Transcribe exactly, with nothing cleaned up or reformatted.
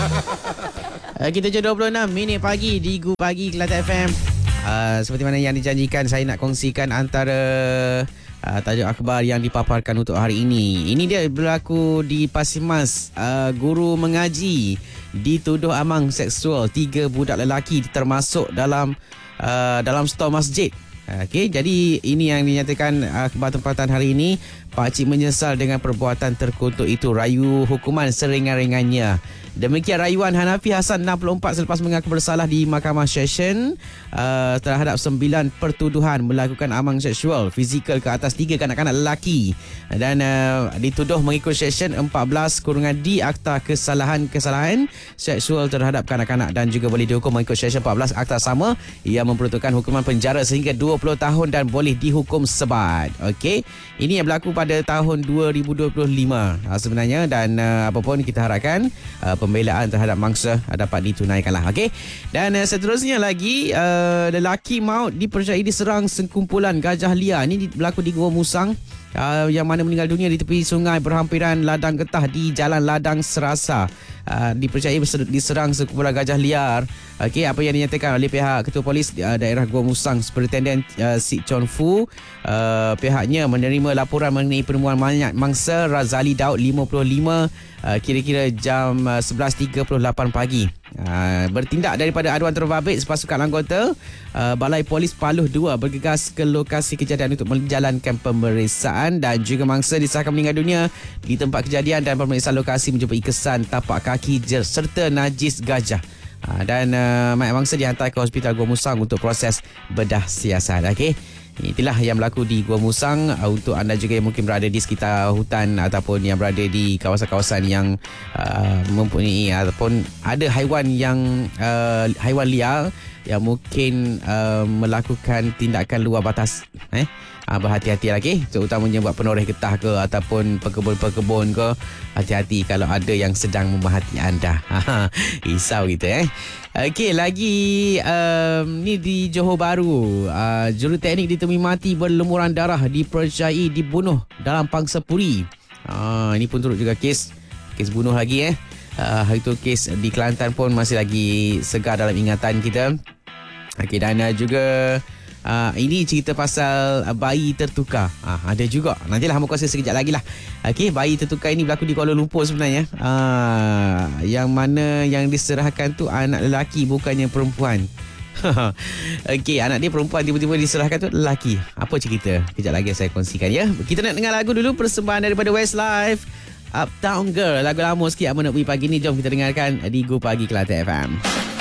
Uh, kita je dua puluh enam minit pagi di Gu Pagi Kelantan F M. Uh, seperti mana yang dijanjikan, saya nak kongsikan antara uh, tajuk akhbar yang dipaparkan untuk hari ini. Ini dia berlaku di Pasir Mas. Uh, guru mengaji dituduh amang seksual tiga budak lelaki termasuk dalam uh, dalam stor masjid. Okey, jadi ini yang dinyatakan akhbar tempatan hari ini. Pakcik menyesal dengan perbuatan terkutuk itu, rayu hukuman seringan-ringannya. Demikian rayuan Hanafi Hassan enam puluh empat selepas mengaku bersalah di Mahkamah Session uh, terhadap sembilan pertuduhan melakukan amang seksual fizikal ke atas tiga kanak-kanak lelaki dan uh, dituduh mengikut Session empat belas kurungan D Akta Kesalahan-Kesalahan Seksual terhadap kanak-kanak dan juga boleh dihukum mengikut Session empat belas Akta sama yang memperuntukkan hukuman penjara sehingga dua puluh tahun dan boleh dihukum sebat. Okey, ini yang berlaku pada tahun dua ribu dua puluh lima uh, sebenarnya dan uh, apapun kita harapkan uh, pembelaan terhadap mangsa dapat ditunaikanlah. Okey. Dan uh, seterusnya lagi uh, lelaki maut dipercayai diserang sekumpulan gajah liar. Ini berlaku di Gua Musang uh, yang mana meninggal dunia di tepi sungai berhampiran ladang getah di Jalan Ladang Serasa. Uh, dipercayai diserang sekumpulan gajah liar. Okey, apa yang dinyatakan oleh pihak Ketua Polis uh, daerah Gua Musang Superintendent uh, Sik Chon Fu, uh, pihaknya menerima laporan mengenai penemuan mayat mangsa Razali Daud lima puluh lima uh, kira-kira jam uh, sebelas tiga puluh lapan pagi. Uh, bertindak daripada aduan terbabit, sepasukan anggota uh, Balai Polis Paluh dua bergegas ke lokasi kejadian untuk menjalankan pemeriksaan dan juga mangsa disahkan meninggal dunia di tempat kejadian dan pemeriksaan lokasi menjumpai kesan tapak kaki serta najis gajah. Uh, dan uh, mayat mangsa dihantar ke Hospital Gua Musang untuk proses bedah siasat. Okey. Itulah yang berlaku di Gua Musang. uh, Untuk anda juga yang mungkin berada di sekitar hutan ataupun yang berada di kawasan-kawasan yang uh, mempunyai ataupun ada haiwan yang uh, haiwan liar yang mungkin uh, melakukan tindakan luar batas, eh uh, berhati-hati lagi, terutamanya buat penoreh getah ke ataupun pekebun-pekebun ke. Hati-hati kalau ada yang sedang memerhati anda. Risau gitu eh. Okey, lagi um, ni di Johor Bahru, uh, juruteknik ditemui mati berlumuran darah dipercayai dibunuh dalam pangsa puri. Uh, ini pun turut juga kes kes bunuh lagi eh. Uh, hari tu kes di Kelantan pun masih lagi segar dalam ingatan kita. Okey, dan uh, juga Uh, ini cerita pasal uh, bayi tertukar. uh, Ada juga. Nantilah hamba kuasa sekejap lagi lah. Okey, bayi tertukar ini berlaku di Kuala Lumpur sebenarnya. uh, Yang mana yang diserahkan tu anak lelaki bukannya perempuan. Okey, anak dia perempuan tiba-tiba diserahkan tu lelaki. Apa cerita? Kejap lagi saya kongsikan ya. Kita nak dengar lagu dulu, persembahan daripada Westlife, Uptown Girl. Lagu lama sikit apa nak beri pagi ni. Jom kita dengarkan di Gu Pagi Kelantan F M.